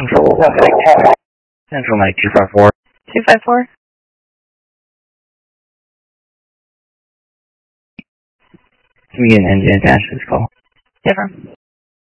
Central Mike. Central Mike 254. 254? Can we get an engine attached to this call? Different.